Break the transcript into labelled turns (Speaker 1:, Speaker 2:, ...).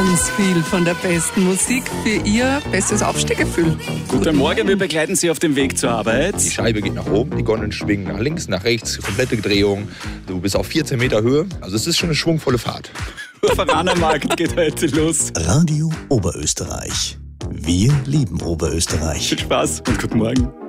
Speaker 1: ganz viel von der besten Musik für Ihr bestes Aufstehgefühl.
Speaker 2: Guten Morgen, wir begleiten Sie auf dem Weg zur Arbeit.
Speaker 3: Die Scheibe geht nach oben, die Gondeln schwingen nach links, nach rechts, komplette Drehung. Du bist auf 14 Meter Höhe. Also es ist schon eine schwungvolle Fahrt.
Speaker 2: Uferanermarkt geht heute los.
Speaker 4: Radio Oberösterreich. Wir lieben Oberösterreich.
Speaker 2: Viel Spaß und guten Morgen.